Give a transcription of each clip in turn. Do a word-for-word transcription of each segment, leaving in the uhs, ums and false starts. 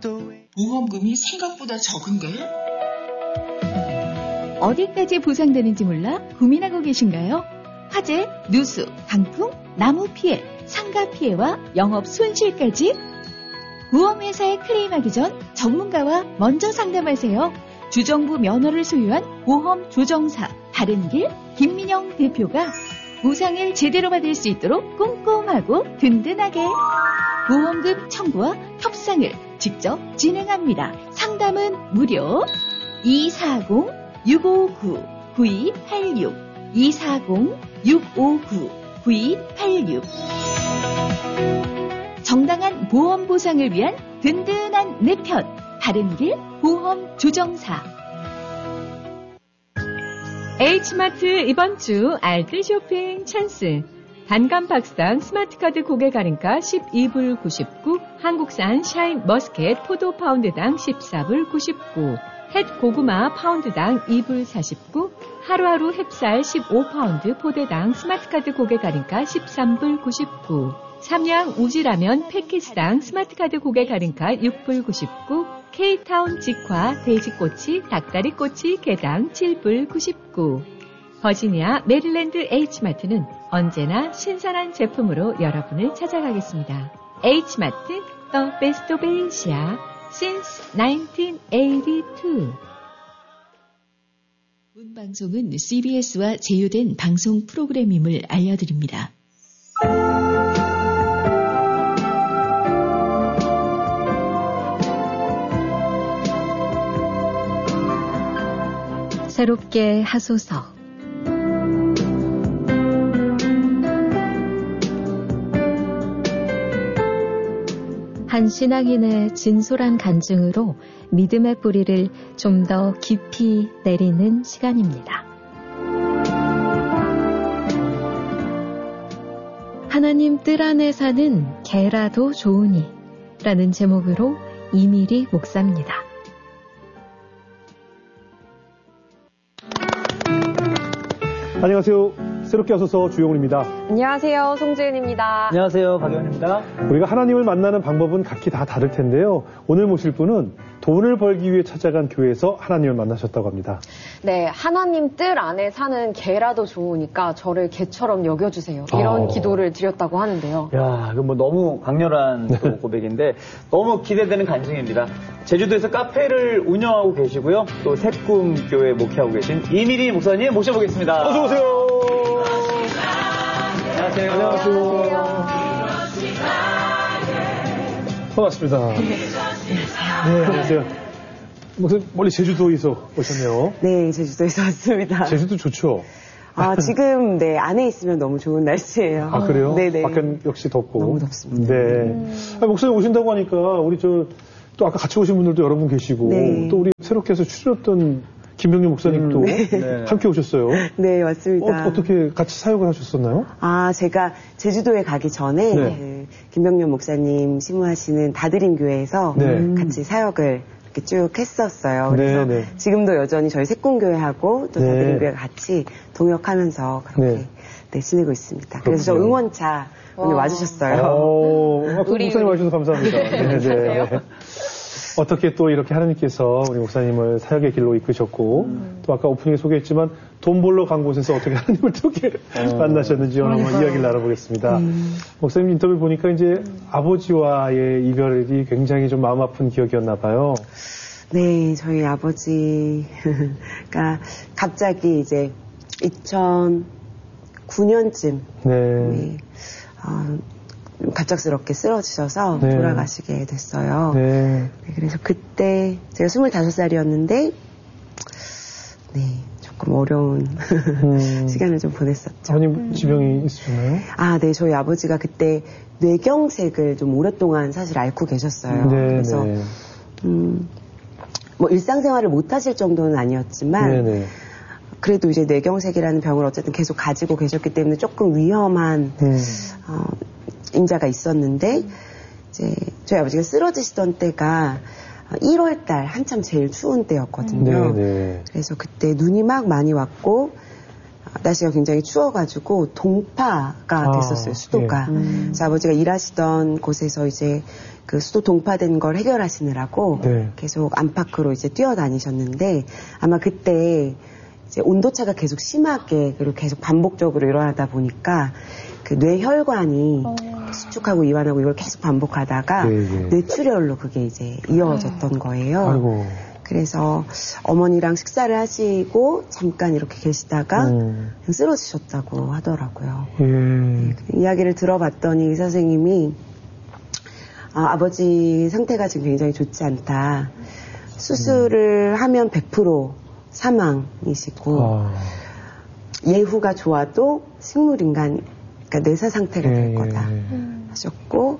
보험금이 생각보다 적은데? 어디까지 보상되는지 몰라 고민하고 계신가요? 화재, 누수, 강풍, 나무 피해, 상가 피해와 영업 손실까지? 보험회사에 클레임하기 전 전문가와 먼저 상담하세요. 주정부 면허를 소유한 보험조정사 바른길 김민영 대표가 보상을 제대로 받을 수 있도록 꼼꼼하고 든든하게 보험금 청구와 협상을 직접 진행합니다. 상담은 무료. 이사공 육오구 구이팔육 이사공 육오구 구이팔육 정당한 보험 보상을 위한 든든한 내 편 바른길 보험조정사. H마트 이번 주 알뜰 쇼핑 찬스. 단감 박스당 스마트카드 고객 할인가 십이 불 구십구, 한국산 샤인 머스켓 포도 파운드당 십사 불 구십구, 햇 고구마 파운드당 이 불 사십구, 하루하루 햅쌀 십오 파운드 포대당 스마트카드 고객 할인가 십삼 불 구십구, 삼양 우지라면 패키지당 스마트카드 고객 할인가 육 불 구십구, K타운 직화 돼지꼬치 닭다리꼬치 개당 칠 불 구십구. 버지니아 메릴랜드 H마트는 언제나 신선한 제품으로 여러분을 찾아가겠습니다. H마트 The Best of Asia since 나인틴 에이티투. 본 방송은 씨비에스와 제휴된 방송 프로그램임을 알려드립니다. 새롭게 하소서. 한 신앙인의 진솔한 간증으로 믿음의 뿌리를 좀 더 깊이 내리는 시간입니다. 하나님 뜰 안에 사는 개라도 좋으니 라는 제목으로 이미리 목사입니다. 안녕하세요. 새롭게 하소서 주영훈입니다. 안녕하세요. 송지은입니다. 안녕하세요. 박영현입니다. 우리가 하나님을 만나는 방법은 각기 다 다를 텐데요. 오늘 모실 분은 돈을 벌기 위해 찾아간 교회에서 하나님을 만나셨다고 합니다. 네, 하나님 뜰 안에 사는 개라도 좋으니까 저를 개처럼 여겨주세요. 이런 어. 기도를 드렸다고 하는데요. 야, 이거 뭐 너무 강렬한 또 고백인데 너무 기대되는 간증입니다. 제주도에서 카페를 운영하고 계시고요. 또 새꿈교회 목회하고 계신 이미리 목사님 모셔보겠습니다. 어서 오세요. 안녕하세요. 안녕하세요. 반갑습니다. 네, 안녕하세요. 목사님 멀리 제주도에서 오셨네요. 네, 제주도에서 왔습니다. 제주도 좋죠? 아, 지금, 네, 안에 있으면 너무 좋은 날씨예요. 아, 그래요? 네네. 밖은 역시 덥고. 너무 덥습니다. 네. 음. 아니, 목사님 오신다고 하니까, 우리 저, 또 아까 같이 오신 분들도 여러 분 계시고, 네. 또 우리 새롭게 해서 출연했던 김병렬 목사님도 음, 네. 함께 오셨어요. 네, 맞습니다. 어, 어떻게 같이 사역을 하셨었나요? 아, 제가 제주도에 가기 전에, 네. 그 김병렬 목사님 심무하시는 다드림 교회에서 네. 같이 사역을 이렇게 쭉 했었어요. 그래서 네, 네. 지금도 여전히 저희 새꿈교회하고 또 네. 다드림 교회 같이 동역하면서 그렇게 네. 네, 지내고 있습니다. 그래서 저 그렇군요. 응원차 오늘 와. 와주셨어요. 어, 아, 우리, 목사님 우리. 와주셔서 감사합니다. 네, 네. 어떻게 또 이렇게 하나님께서 우리 목사님을 사역의 길로 이끄셨고, 음. 또 아까 오프닝에 소개했지만 돈 벌러 간 곳에서 어떻게 하나님을 이렇게 어. 만나셨는지 오늘 한번 이야기를 나눠보겠습니다. 음. 목사님 인터뷰 보니까 이제 음. 아버지와의 이별이 굉장히 좀 마음 아픈 기억이었나 봐요. 네, 저희 아버지가 갑자기 이제 이천구 년쯤 네. 네, 어, 갑작스럽게 쓰러지셔서 네. 돌아가시게 됐어요. 네. 네, 그래서 그때 제가 스물다섯 살이었는데 네, 조금 어려운 음. 시간을 좀 보냈었죠. 아버님 음. 지병이 있으셨나요? 아, 네, 저희 아버지가 그때 뇌경색을 좀 오랫동안 사실 앓고 계셨어요. 네, 그래서 네. 음, 뭐 일상생활을 못 하실 정도는 아니었지만 네, 네. 그래도 이제 뇌경색이라는 병을 어쨌든 계속 가지고 계셨기 때문에 조금 위험한 음. 어, 인자가 있었는데 이제 저희 아버지가 쓰러지시던 때가 일월 달 한참 제일 추운 때였거든요. 네, 네. 그래서 그때 눈이 막 많이 왔고 어, 날씨가 굉장히 추워가지고 동파가 됐었어요. 아, 수도가. 예. 음. 그래서 아버지가 일하시던 곳에서 이제 그 수도 동파된 걸 해결하시느라고 네. 계속 안팎으로 이제 뛰어다니셨는데 아마 그때 이제 온도차가 계속 심하게 그리고 계속 반복적으로 일어나다 보니까 그 뇌혈관이 어. 수축하고 이완하고 이걸 계속 반복하다가 예, 예. 뇌출혈로 그게 이제 이어졌던 거예요. 아이고. 그래서 어머니랑 식사를 하시고 잠깐 이렇게 계시다가 음. 쓰러지셨다고 하더라고요. 예. 네, 그 이야기를 들어봤더니 의사 선생님이 아, 아버지 상태가 지금 굉장히 좋지 않다. 수술을 음. 하면 백 퍼센트 사망이시고 아. 예후가 좋아도 식물인간, 그러니까 뇌사 상태가 예, 될 거다 예. 하셨고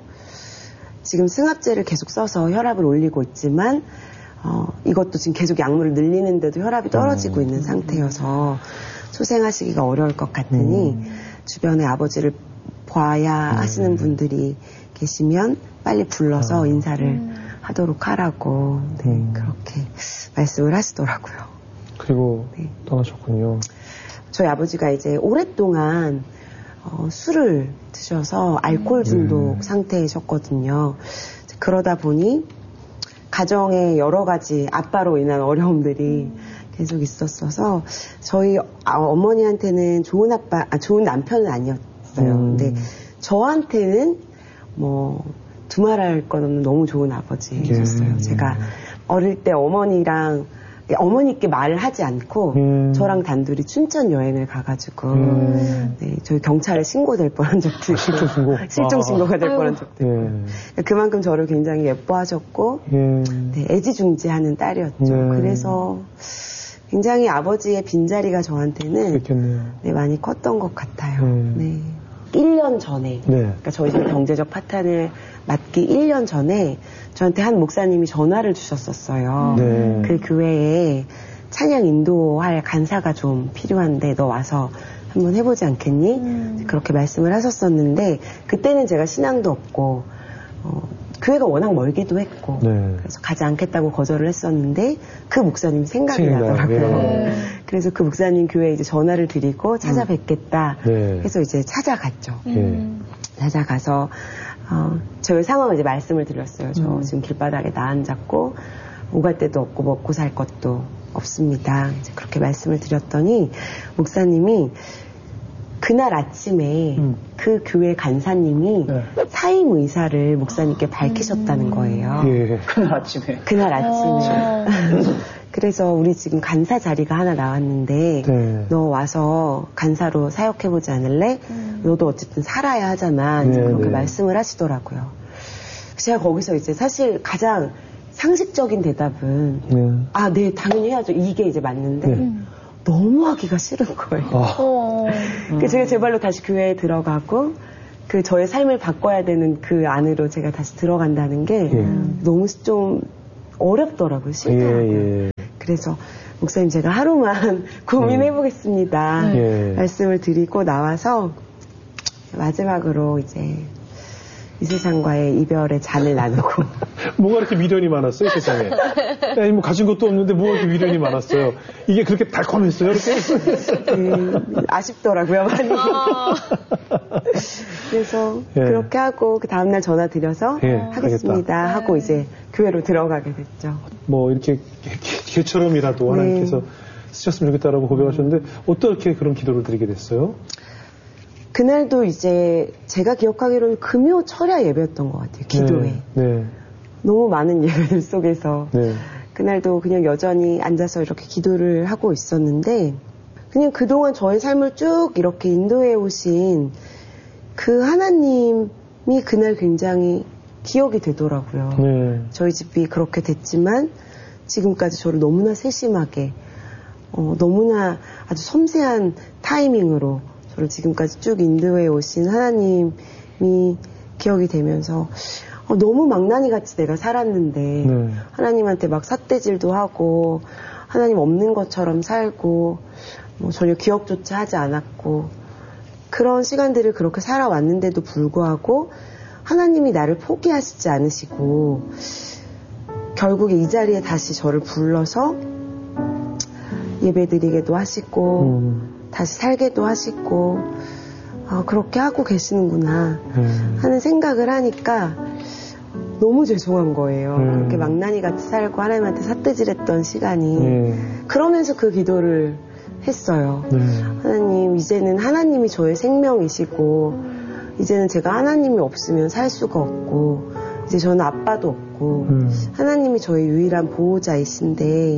지금 승합제를 계속 써서 혈압을 올리고 있지만 어, 이것도 지금 계속 약물을 늘리는데도 혈압이 떨어지고 음. 있는 상태여서 소생하시기가 어려울 것 같으니 음. 주변에 아버지를 봐야 음. 하시는 분들이 계시면 빨리 불러서 아. 인사를 음. 하도록 하라고 네, 음. 그렇게 말씀을 하시더라고요. 그리고 네. 떠나셨군요. 저희 아버지가 이제 오랫동안 어, 술을 드셔서 알코올 중독 음. 상태이셨거든요. 그러다 보니 가정에 여러 가지 아빠로 인한 어려움들이 음. 계속 있었어서 저희 어머니한테는 좋은 아빠, 아, 좋은 남편은 아니었어요. 음. 근데 저한테는 뭐 두말할 것 없는 너무 좋은 아버지셨어요. 예. 제가 어릴 때 어머니랑 어머니께 말을 하지 않고 음. 저랑 단둘이 춘천 여행을 가가지고 음. 네, 저희 경찰에 신고될 뻔한 적도 있고 실종 신고? 실종 신고가 될 아유. 뻔한 적도 있고 예. 그만큼 저를 굉장히 예뻐하셨고 예. 네, 애지중지하는 딸이었죠. 네. 그래서 굉장히 아버지의 빈자리가 저한테는 그렇겠네요. 네, 많이 컸던 것 같아요. 음. 네. 일 년 전에 네. 그러니까 저희 집 경제적 파탄을 맞기 일 년 전에 저한테 한 목사님이 전화를 주셨었어요. 네. 그 교회에 찬양 인도할 간사가 좀 필요한데 너 와서 한번 해보지 않겠니? 음. 그렇게 말씀을 하셨었는데 그때는 제가 신앙도 없고 어, 교회가 워낙 멀기도 했고 네. 그래서 가지 않겠다고 거절을 했었는데 그 목사님 생각이 생각나요. 나더라고요. 네. 그래서 그 목사님 교회에 이제 전화를 드리고 찾아뵙겠다 네. 해서 이제 찾아갔죠. 음. 찾아가서 어, 저의 상황을 이제 말씀을 드렸어요. 저 음. 지금 길바닥에 나 앉았고 오갈 데도 없고 먹고 살 것도 없습니다. 이제 그렇게 말씀을 드렸더니 목사님이 그날 아침에 음. 그 교회 간사님이 네. 사임 의사를 목사님께 밝히셨다는 거예요. 예. 그날 아침에. 그날 아침에. 어. 그래서 우리 지금 간사 자리가 하나 나왔는데 네. 너 와서 간사로 사역해보지 않을래? 음. 너도 어쨌든 살아야 하잖아. 이제 네, 그렇게 네. 말씀을 하시더라고요. 제가 거기서 이제 사실 가장 상식적인 대답은 네. 아, 네, 당연히 해야죠. 이게 이제 맞는데 네. 음. 너무 하기가 싫은 거예요. 아. 어. 그 제가 제 발로 다시 교회에 들어가고 그 저의 삶을 바꿔야 되는 그 안으로 제가 다시 들어간다는 게 예. 너무 좀 어렵더라고요. 싫더라고요. 예, 예. 그래서 목사님 제가 하루만 고민해보겠습니다. 예. 말씀을 드리고 나와서 마지막으로 이제 이 세상과의 이별의 잔을 나누고 뭐가 이렇게 미련이 많았어요, 세상에. 아니, 뭐 가진 것도 없는데 뭐가 이렇게 미련이 많았어요. 이게 그렇게 달콤했어요, 이렇게? 그, 아쉽더라고요, 많이. 아. 그래서 예. 그렇게 하고 그 다음날 전화 드려서 예, 하겠습니다 알겠다. 하고 이제 교회로 들어가게 됐죠. 뭐 이렇게 개, 개, 개처럼이라도 네. 하나님께서 쓰셨으면 좋겠다라고 고백하셨는데 어떻게 그런 기도를 드리게 됐어요? 그날도 이제 제가 기억하기로는 금요 철야 예배였던 것 같아요. 기도회. 네. 네. 너무 많은 예배들 속에서 네. 그날도 그냥 여전히 앉아서 이렇게 기도를 하고 있었는데 그냥 그동안 저의 삶을 쭉 이렇게 인도해 오신 그 하나님이 그날 굉장히 기억이 되더라고요. 네. 저희 집이 그렇게 됐지만 지금까지 저를 너무나 세심하게 어, 너무나 아주 섬세한 타이밍으로 저를 지금까지 쭉 인도해 오신 하나님이 기억이 되면서 어, 너무 망나니 같이 내가 살았는데 네. 하나님한테 막 삿대질도 하고 하나님 없는 것처럼 살고 뭐 전혀 기억조차 하지 않았고 그런 시간들을 그렇게 살아왔는데도 불구하고 하나님이 나를 포기하시지 않으시고 결국에 이 자리에 다시 저를 불러서 예배드리게도 하시고 음. 다시 살게도 하시고 어, 그렇게 하고 계시는구나 음. 하는 생각을 하니까 너무 죄송한 거예요. 음. 그렇게 망나니 같이 살고 하나님한테 삿대질했던 시간이 음. 그러면서 그 기도를 했어요. 네. 하나님, 이제는 하나님이 저의 생명이시고 이제는 제가 하나님이 없으면 살 수가 없고 이제 저는 아빠도 없고 음. 하나님이 저의 유일한 보호자이신데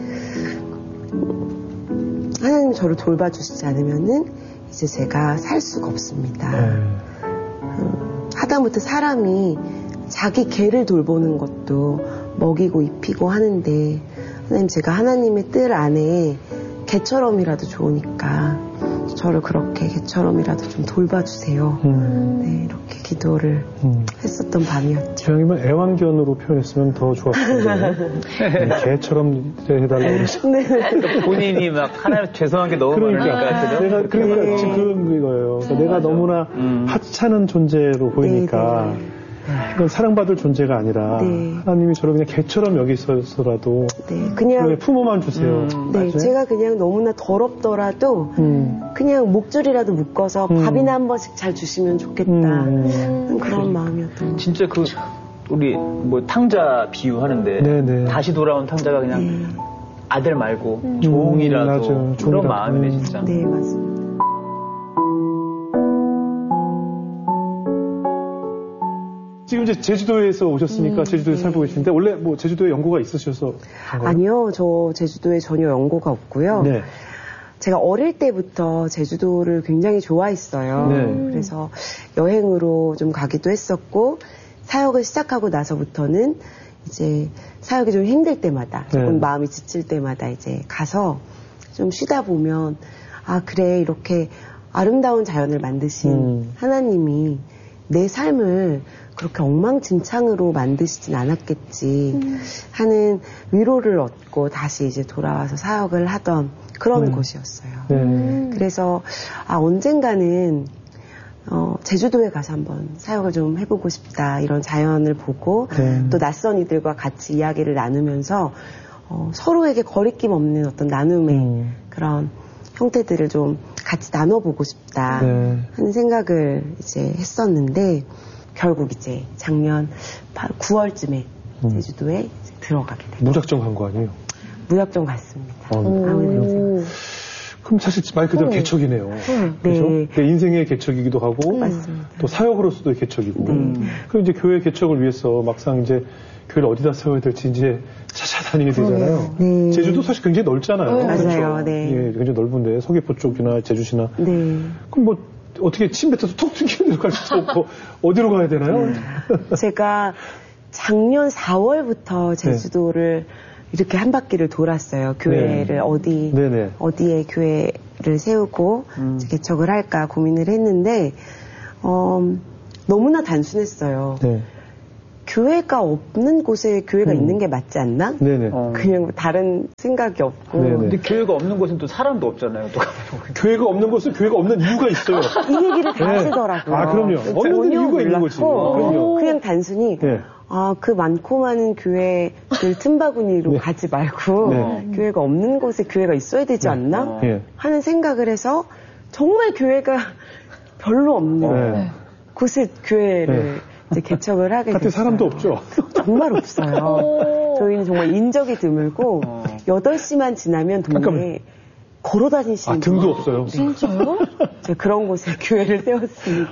하나님이 저를 돌봐주시지 않으면은 이제 제가 살 수가 없습니다. 네. 음, 하다못해 사람이 자기 개를 돌보는 것도 먹이고 입히고 하는데 하나님, 제가 하나님의 뜰 안에 개처럼이라도 좋으니까 저를 그렇게 개처럼이라도 좀 돌봐주세요. 음. 네, 이렇게 기도를 음. 했었던 밤이었죠. 기왕이면 애완견으로 표현했으면 더 좋았을 텐데 네, 개처럼 해달라고 그래서 네. 그러니까 본인이 막 하나님 죄송한 게 너무 그러니까 많으니까 내가 그러니까 네. 지금 그런 거예요. 그러니까 내가 맞아. 너무나 음. 하찮은 존재로 보이니까 네, 네. 그건 사랑받을 존재가 아니라 네. 하나님이 저를 그냥 개처럼 여기서라도 네, 그냥 품어만 주세요. 음, 네, 맞아요. 제가 그냥 너무나 더럽더라도 음. 그냥 목줄이라도 묶어서 음. 밥이나 한 번씩 잘 주시면 좋겠다. 음. 그런 마음이었던 진짜 그 우리 뭐 탕자 비유하는데 네네. 다시 돌아온 탕자가 그냥 네. 아들 말고 종이라도 맞아요. 그런 종이라도. 마음이네 음. 진짜. 네, 맞습니다. 지금 이제 제주도에서 오셨으니까 음, 제주도에 네. 살고 계시는데 원래 뭐 제주도에 연고가 있으셔서 간 거예요? 아니요, 저 제주도에 전혀 연고가 없고요. 네. 제가 어릴 때부터 제주도를 굉장히 좋아했어요. 네. 그래서 여행으로 좀 가기도 했었고, 사역을 시작하고 나서부터는 이제 사역이 좀 힘들 때마다, 조금 네. 마음이 지칠 때마다 이제 가서 좀 쉬다 보면, 아, 그래, 이렇게 아름다운 자연을 만드신 음. 하나님이 내 삶을 그렇게 엉망진창으로 만드시진 않았겠지 하는 위로를 얻고 다시 이제 돌아와서 사역을 하던 그런 음. 곳이었어요. 네. 그래서 아, 언젠가는 어, 제주도에 가서 한번 사역을 좀 해보고 싶다, 이런 자연을 보고 네. 또 낯선 이들과 같이 이야기를 나누면서 어, 서로에게 거리낌 없는 어떤 나눔의 음. 그런 형태들을 좀 같이 나눠보고 싶다 네. 하는 생각을 이제 했었는데, 결국 이제 작년 구월쯤에 음. 제주도에 이제 들어가게 됐어요. 무작정 간 거 아니에요? 무작정 갔습니다. 어, 아무래도. 그럼 사실 말 그대로 네. 개척이네요. 그렇죠? 네. 내 인생의 개척이기도 하고 맞습니다. 또 사역으로서도 개척이고. 음. 그리고 이제 교회 개척을 위해서 막상 이제 교회를 어디다 세워야 될지 이제 찾아다니게 되잖아요. 네. 제주도 사실 굉장히 넓잖아요. 네, 그렇죠? 맞아요. 네. 예, 굉장히 넓은데 서귀포 쪽이나 제주시나. 네. 그럼 뭐 어떻게 침 뱉어서 툭 튕기는 데로 갈 수도 없고 어디로 가야 되나요? 제가 작년 사월부터 제주도를 이렇게 한 바퀴를 돌았어요. 교회를 네. 어디, 네네. 어디에 교회를 세우고 음. 이제 개척을 할까 고민을 했는데, 어, 너무나 단순했어요. 네. 교회가 없는 곳에 교회가 음. 있는 게 맞지 않나? 네네. 어. 그냥 다른 생각이 없고. 네네. 근데 교회가 없는 곳은 또 사람도 없잖아요. 또 교회가 없는 곳은 교회가 없는 이유가 있어요. 이 얘기를 다 네. 하시더라고요. 아, 그럼요. 전혀 어느 이유가 있는 거지. 몰랐고, 그럼요. 그냥 단순히 네. 아, 그 많고 많은 교회를 틈바구니로 네. 가지 말고 네. 교회가 없는 곳에 교회가 있어야 되지 않나 어. 예. 하는 생각을 해서 정말 교회가 별로 없는 네. 곳에 교회를 네. 이제 개척을 하게 하여튼 됐어요. 사람도 없죠. 정말 없어요. 저희는 정말 인적이 드물고 어. 여덟 시만 지나면 동네에 잠깐만. 걸어 다니시는 아, 등도 분이 없어요. 진짜요? 제가 그런 곳에 교회를 세웠습니다.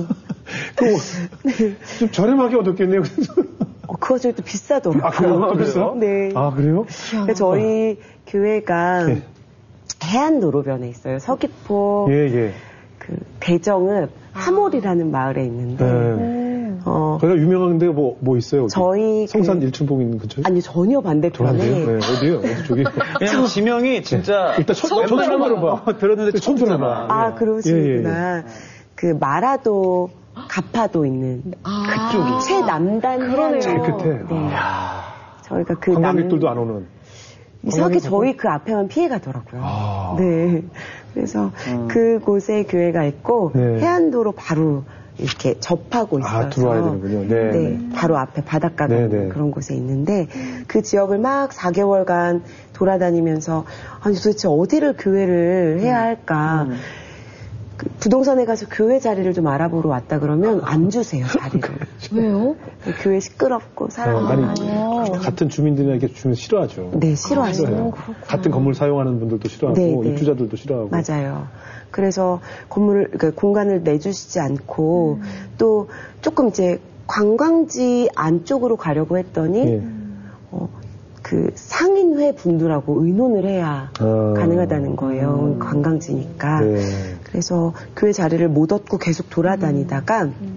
그, 좀 저렴하게 얻었겠네요. 어, 그거 저희 또 비싸더라고요. 아, 그래요? 또 비싸요? 네. 아, 그래요? 근데 저희 교회가 네. 해안도로변에 있어요. 서귀포, 예, 예. 그 대정읍 하몰이라는 마을에 있는데, 네. 어, 거기가 유명한 데가 뭐, 뭐 있어요? 여기? 저희 성산 그- 일층봉 있는 근처에? 아니 전혀 반대편에 돌았네요. 네, 어디에요? 어디 쪽이? 그냥 지명이 진짜 일단 첫, 첫, 처음 들어봐. 어, 들었는데 처음 처음 들어봐. 들어봐. 아 그러시구나. 그 마라도 가파도 있는 그쪽이 최남단 해안 제일 끝에. 네. 저희가 그 관광객들도 안 오는. 이상하게 관광객 저희 그 앞에만 피해 가더라고요. 아. 네. 그래서 그곳에 교회가 있고 네. 해안도로 바로 이렇게 접하고 있어서 아, 들어와야 되는군요. 네. 네, 바로 앞에 바닷가가 네, 있는 네. 그런 곳에 있는데 그 지역을 막 사 개월간 돌아다니면서 아니 도대체 어디를 교회를 해야 할까. 음. 그 부동산에 가서 교회 자리를 좀 알아보러 왔다 그러면 안 주세요, 자리를. 왜요? 교회 시끄럽고 사람 네, 아니, 같은 주민들에게 주면 싫어하죠. 네, 싫어하죠. 같은 건물 사용하는 분들도 싫어하고 네, 네. 입주자들도 싫어하고. 맞아요. 그래서 건물을 그러니까 공간을 내주시지 않고 음. 또 조금 이제 관광지 안쪽으로 가려고 했더니 네. 어, 그 상인회 분들하고 의논을 해야 아. 가능하다는 거예요. 음. 관광지니까. 네. 그래서 교회 자리를 못 얻고 계속 돌아다니다가 음.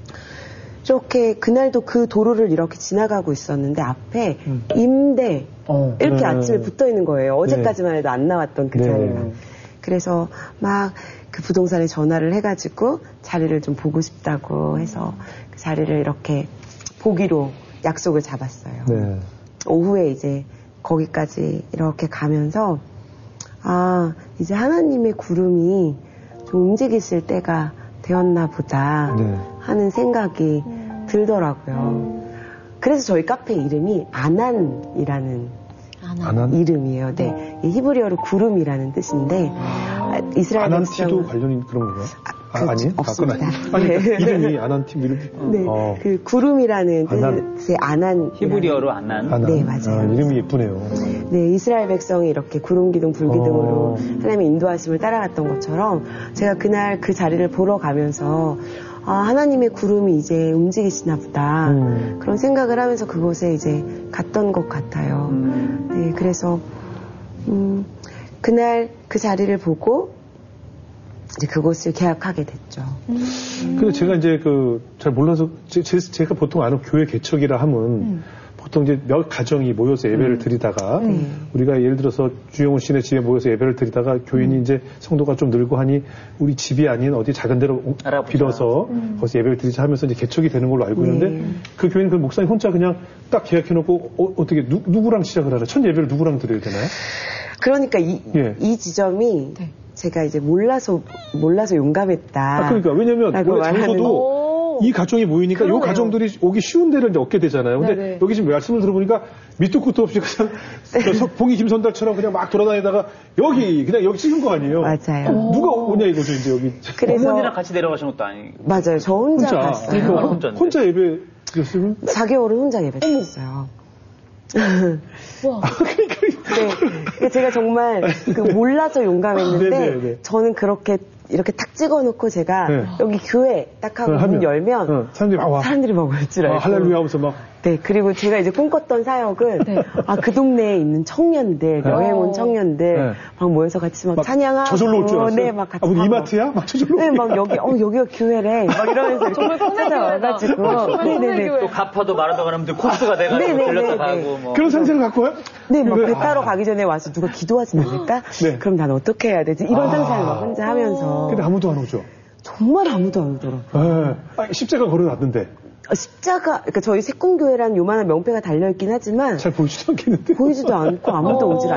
이렇게 그날도 그 도로를 이렇게 지나가고 있었는데 앞에 음. 임대 어. 이렇게 네. 아침에 붙어 있는 거예요. 어제까지만 해도 안 나왔던 그 네. 자리가. 그래서 막 그 부동산에 전화를 해가지고 자리를 좀 보고 싶다고 해서 그 자리를 이렇게 보기로 약속을 잡았어요. 네. 오후에 이제 거기까지 이렇게 가면서 아 이제 하나님의 구름이 좀 움직이실 때가 되었나 보다 네. 하는 생각이 음. 들더라고요. 그래서 저희 카페 이름이 아난이라는 아난? 이름이에요. 네, 히브리어로 구름이라는 뜻인데 아, 이스라엘 아난티도 관련이 그런 건가요? 아, 그, 아니? 없습니다. 아니, 네. 그러니까 이름이 아난티 이름. 네, 어. 그 구름이라는 아난. 뜻의 아난. 히브리어로 아난. 아난. 네, 맞아요. 아, 이름이 예쁘네요. 네, 이스라엘 백성이 이렇게 구름기둥, 불기둥으로 어. 하나님의 인도하심을 따라갔던 것처럼 제가 그날 그 자리를 보러 가면서 아, 하나님의 구름이 이제 움직이시나 보다. 음. 그런 생각을 하면서 그곳에 이제 갔던 것 같아요. 음. 네, 그래서, 음, 그날 그 자리를 보고 이제 그곳을 계약하게 됐죠. 음. 근데 제가 이제 그, 잘 몰라서, 제, 제가 보통 아는 교회 개척이라 하면 음. 보통 이제 몇 가정이 모여서 예배를 음. 드리다가 음. 우리가 예를 들어서 주영훈 씨네 집에 모여서 예배를 드리다가 교인이 음. 이제 성도가 좀 늘고 하니 우리 집이 아닌 어디 작은 데로 알아보자. 빌어서 음. 거기서 예배를 드리자 하면서 이제 개척이 되는 걸로 알고 있는데 네. 그 교인은 그 목사님 혼자 그냥 딱 계약해놓고 어, 어떻게 누, 누구랑 시작을 하나? 첫 예배를 누구랑 드려야 되나요? 그러니까 이, 예. 이 지점이 네. 제가 이제 몰라서 몰라서 용감했다. 아, 그러니까 왜냐면 원래 장소도 이 가정이 모이니까 그러네요. 이 가정들이 오기 쉬운 데를 이제 얻게 되잖아요. 근데 네네. 여기 지금 말씀을 들어보니까 밑도 끝도 없이 그냥 네. 봉이 김선달처럼 그냥 막 돌아다니다가 여기 그냥 여기 찍은 거 아니에요? 맞아요. 누가 오냐 이거죠 이제 여기. 그래서 어머니랑 같이 내려가신 것도 아니고. 맞아요. 저 혼자, 혼자. 갔어요. 그러니까 혼자, 혼자 예배였으면 사 개월은 혼자 예배했어요. 와. 네. 그러니까 제가 정말 그 몰라서 용감했는데 네네네. 저는 그렇게 이렇게 탁 찍어놓고 제가 네. 여기 교회 딱 하고 문 열면 어, 사람들이 막 와. 사람들이 막 올 줄 알고. 아, 할렐루야 하면서 막. 네. 그리고 제가 이제 꿈꿨던 사역은 네. 아, 그 동네에 있는 청년들, 네. 여행 온 청년들 네. 막 모여서 같이 막, 막 찬양하고. 저절로 올 줄 알았어요. 네, 막 같이. 아, 우리 이마트야? 막 저절로. 네, 막 여기 어 여기가 교회래. 막 이러면서 정말 찾아와가지고. 네네네. 또 갚아도 말아도 가는데 코스가 돼가지고 들렸다 가고 뭐. 그런 상상을 갖고 와요? 네, 막 배 타러 가기 전에 와서 누가 기도하지 않을까? 네. 그럼 난 어떻게 해야 되지? 이런 아. 상상을 막 혼자 하면서. 근데 아무도 안 오죠. 정말 아무도 안 오더라고요. 네. 아, 십자가 걸어놨는데. 십자가, 그러니까 저희 색공교회라는 요만한 명패가 달려있긴 하지만. 잘 보이지도 않겠는데. 보이지도 않고 아무도 오질 않아요.